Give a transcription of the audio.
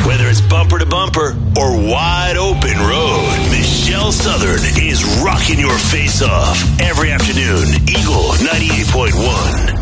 Whether it's bumper to bumper or wide open road, Michelle Southern is rocking your face off every afternoon. Eagle 98.1.